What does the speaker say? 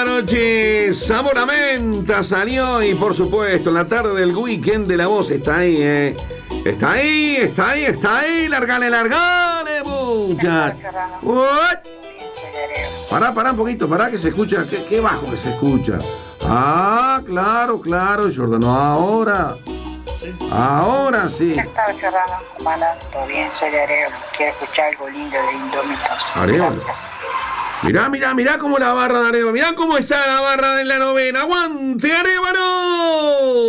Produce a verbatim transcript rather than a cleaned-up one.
la noche, sabor a menta salió y por supuesto en la tarde del weekend de La Voz está ahí, eh. Está ahí, está ahí, está ahí, largale, largale, muchachos. Pará, pará un poquito, pará que se escucha, qué, qué bajo que se escucha. Ah, claro, claro, Jordano, ahora. Ahora sí. ¿Qué estaba Serrano? Bueno, todo bien, soy de Arevalo. Quiero escuchar algo lindo de Indómitos. Arevalo. Gracias. Mirá, mirá, mirá cómo la barra de Arevalo. Mirá cómo está la barra de la novena. ¡Aguante, Arevalo!